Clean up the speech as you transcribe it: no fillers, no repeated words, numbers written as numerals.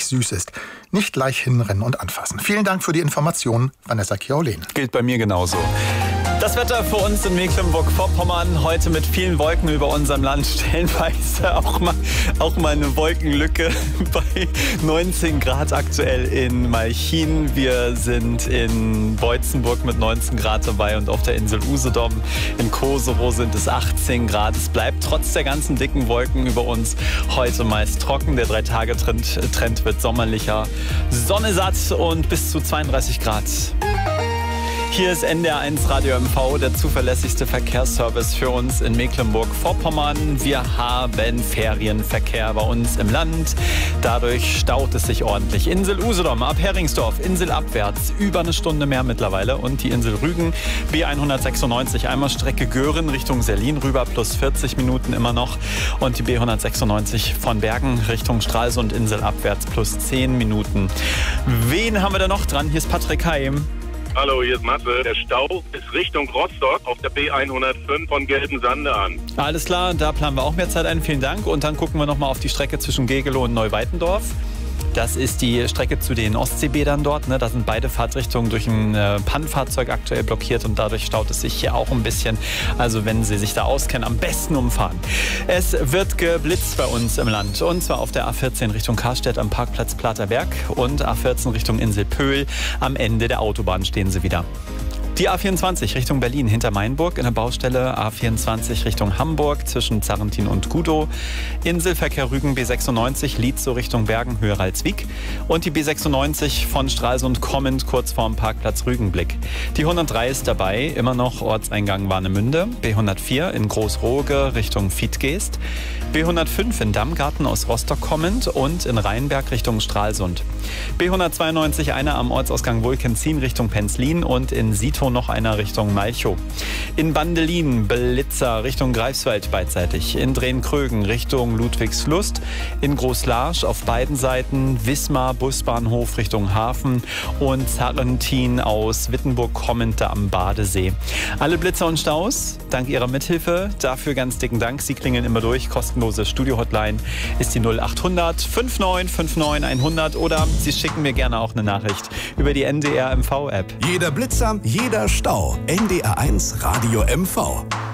wirklich süß ist. Nicht gleich hinrennen und anfassen. Vielen Dank für die Informationen, Vanessa Chiaulen. Gilt bei mir genauso. Das Wetter für uns in Mecklenburg-Vorpommern heute mit vielen Wolken über unserem Land, stellenweise auch mal eine Wolkenlücke bei 19 Grad aktuell in Malchin. Wir sind in Boitzenburg mit 19 Grad dabei und auf der Insel Usedom in Koserow sind es 18 Grad. Es bleibt trotz der ganzen dicken Wolken über uns heute meist trocken. Der 3-Tage-Trend wird sommerlicher, Sonne satt und bis zu 32 Grad. Hier ist NDR1 Radio MV, der zuverlässigste Verkehrsservice für uns in Mecklenburg-Vorpommern. Wir haben Ferienverkehr bei uns im Land. Dadurch staut es sich ordentlich. Insel Usedom ab Heringsdorf, inselabwärts, über eine Stunde mehr mittlerweile. Und die Insel Rügen, B196, einmal Strecke Göhren Richtung Selin rüber, plus 40 Minuten immer noch. Und die B196 von Bergen Richtung Stralsund, inselabwärts, plus 10 Minuten. Wen haben wir da noch dran? Hier ist Patrick Heim. Hallo, hier ist Matze. Der Stau ist Richtung Rostock auf der B105 von Gelbensande an. Alles klar, da planen wir auch mehr Zeit ein. Vielen Dank. Und dann gucken wir nochmal auf die Strecke zwischen Gegelow und Neuweitendorf. Das ist die Strecke zu den Ostseebädern dort. Da sind beide Fahrtrichtungen durch ein Pannenfahrzeug aktuell blockiert und dadurch staut es sich hier auch ein bisschen. Also wenn Sie sich da auskennen, am besten umfahren. Es wird geblitzt bei uns im Land und zwar auf der A14 Richtung Karstedt am Parkplatz Platerberg und A14 Richtung Insel Pöhl. Am Ende der Autobahn stehen sie wieder. Die A24 Richtung Berlin hinter Mainburg in der Baustelle, A24 Richtung Hamburg zwischen Zarrentin und Gudow, Inselverkehr Rügen B96 Lietzow Richtung Bergen Höheralswiek und die B96 von Stralsund kommend kurz vorm Parkplatz Rügenblick. Die 103 ist dabei, immer noch Ortseingang Warnemünde, B104 in Großroge Richtung Fietgeest, B105 in Dammgarten aus Rostock kommend und in Rheinberg Richtung Stralsund. B192 einer am Ortsausgang Wulkenzin Richtung Penzlin und in Sito noch einer Richtung Malchow. In Bandelin Blitzer Richtung Greifswald beidseitig. In Drehn-Krögen Richtung Ludwigslust. In Großlarsch auf beiden Seiten. Wismar Busbahnhof Richtung Hafen. Und Zarrentin aus Wittenburg kommend da am Badesee. Alle Blitzer und Staus, dank Ihrer Mithilfe. Dafür ganz dicken Dank. Sie klingeln immer durch. Kostenlose Studio-Hotline ist die 0800 5959 100 oder Sie schicken mir gerne auch eine Nachricht über die NDR MV-App. Jeder Blitzer, jeder Stau. NDR1 Radio MV.